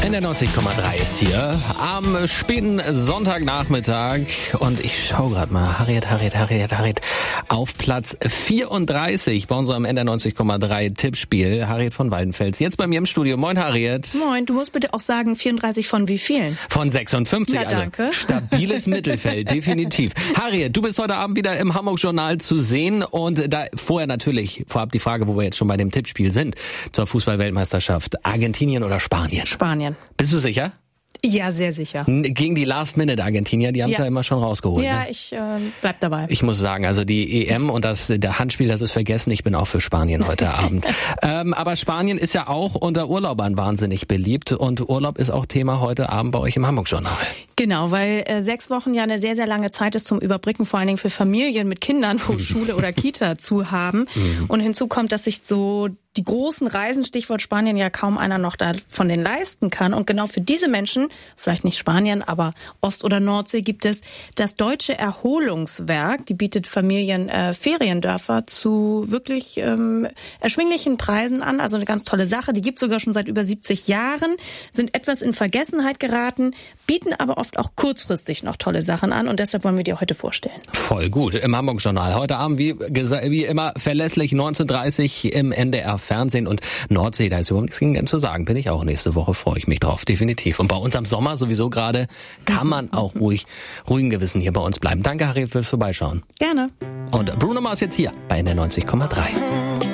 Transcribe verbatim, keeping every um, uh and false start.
N D R neunzig Komma drei ist hier am späten Sonntagnachmittag und ich schaue gerade mal, Harriet, Harriet, Harriet, Harriet, auf Platz vierunddreißig bei unserem N D R neunzig Komma drei Tippspiel. Harriet von Weidenfels, jetzt bei mir im Studio. Moin Harriet. Moin, du musst bitte auch sagen, vierunddreißig von wie vielen? Von sechsundfünfzig, Na, danke. Also stabiles Mittelfeld, definitiv. Harriet, du bist heute Abend wieder im Hamburg-Journal zu sehen und da vorher natürlich, vorab die Frage, wo wir jetzt schon bei dem Tippspiel sind, zur Fußball-Weltmeisterschaft, Argentinien oder Spanien? Spanien. Bist du sicher? Ja, sehr sicher. Gegen die Last-Minute-Argentinier, die haben es ja. ja immer schon rausgeholt. Ja, ne? ich äh, bleib dabei. Ich muss sagen, also die E M und das der Handspiel, das ist vergessen. Ich bin auch für Spanien heute Abend. ähm, aber Spanien ist ja auch unter Urlaubern wahnsinnig beliebt und Urlaub ist auch Thema heute Abend bei euch im Hamburg-Journal. Genau, weil äh, sechs Wochen ja eine sehr, sehr lange Zeit ist zum Überbrücken, vor allen Dingen für Familien mit Kindern, wo Schule oder Kita zu haben. Mhm. Und hinzu kommt, dass sich so die großen Reisen, Stichwort Spanien, ja kaum einer noch da von denen leisten kann. Und genau für diese Menschen, vielleicht nicht Spanien, aber Ost- oder Nordsee, gibt es das Deutsche Erholungswerk. Die bietet Familien äh, Feriendörfer zu wirklich ähm, erschwinglichen Preisen an. Also eine ganz tolle Sache. Die gibt es sogar schon seit über siebzig Jahren, sind etwas in Vergessenheit geraten, bieten aber oft auch kurzfristig noch tolle Sachen an. Und deshalb wollen wir dir heute vorstellen. Voll gut. Im Hamburg-Journal. Heute Abend, wie, wie immer, verlässlich neunzehn Uhr dreißig im N D R Fernsehen und Nordsee, da ist überhaupt nichts gegen zu sagen. Bin ich auch nächste Woche, freue ich mich drauf, definitiv. Und bei uns am Sommer sowieso gerade kann man auch ruhig, ruhigen Gewissen hier bei uns bleiben. Danke, Harry, fürs Vorbeischauen. Gerne. Und Bruno Mars jetzt hier bei N D R neunzig Komma drei.